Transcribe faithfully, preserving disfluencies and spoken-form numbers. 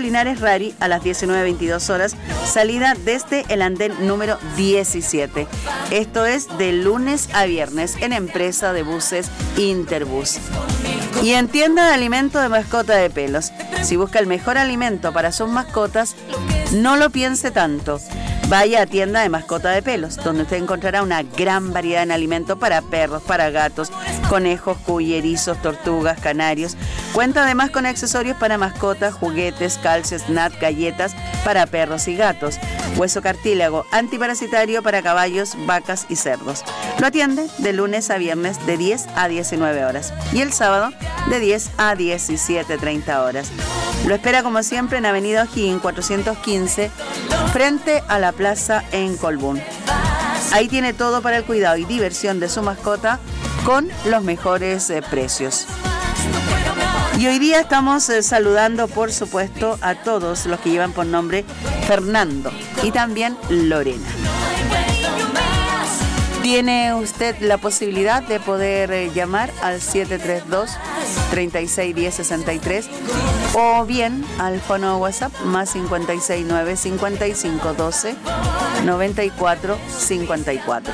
Linares Rari a las diecinueve veintidós horas, salida desde el andén número diecisiete. Esto es de lunes a viernes en empresa de buses Interbus. Y en tienda de alimento de mascota de pelos. Si busca el mejor alimento para sus mascotas, no lo piense tanto. Vaya a tienda de mascota de pelos, donde usted encontrará una gran variedad en alimentos para perros, para gatos, conejos, cuy, erizos, tortugas, canarios. Cuenta además con accesorios para mascotas, juguetes, calces, snack, galletas para perros y gatos. Hueso cartílago antiparasitario para caballos, vacas y cerdos. Lo atiende de lunes a viernes de diez a diecinueve horas y el sábado de diez a diecisiete treinta horas. Lo espera como siempre en Avenida O'Higgins cuatrocientos quince, frente a la plaza en Colbún. Ahí tiene todo para el cuidado y diversión de su mascota con los mejores eh, precios. Y hoy día estamos eh, saludando, por supuesto, a todos los que llevan por nombre Fernando y también Lorena. Tiene usted la posibilidad de poder eh, llamar al siete tres dos, tres seis uno cero, seis tres o bien al fono WhatsApp más cincuenta y seis nueve, cincuenta y cinco doce, noventa y cuatro cincuenta y cuatro.